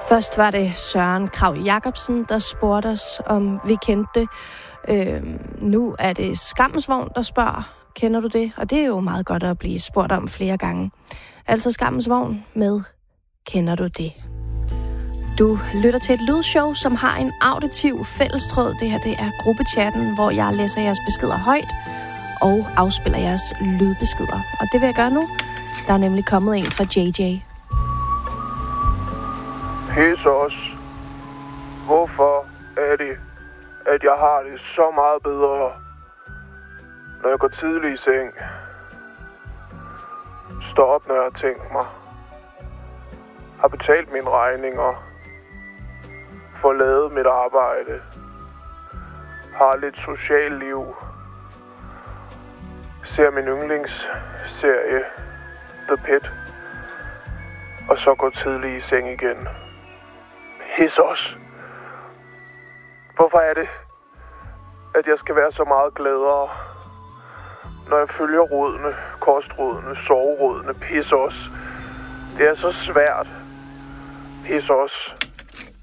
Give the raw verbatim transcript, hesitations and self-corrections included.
Først var det Søren Krag Jacobsen, der spurgte os, om vi kendte det. Øhm, nu er det Skammensvogn, der spørger, kender du det? Og det er jo meget godt at blive spurgt om flere gange. Altså Skammensvogn med, kender du det? Du lytter til et lydshow, som har en auditiv fællestråd. Det her det er gruppechatten, hvor jeg læser jeres beskeder højt og afspiller jeres lydbeskeder. Og det vil jeg gøre nu. Der er nemlig kommet en fra J J. Pis os. Hvorfor er det, at jeg har det så meget bedre, når jeg går tidligt i seng? Står op, når jeg har tænkt mig. Har betalt mine regninger. Får lavet mit arbejde. Har lidt socialt liv. Ser min yndlingsserie The Pit. Og så går tidligt i seng igen. Pis os. Hvorfor er det, at jeg skal være så meget gladere, når jeg følger rådene, kostrådene, soverådene? Pis os. Det er så svært. Pis os.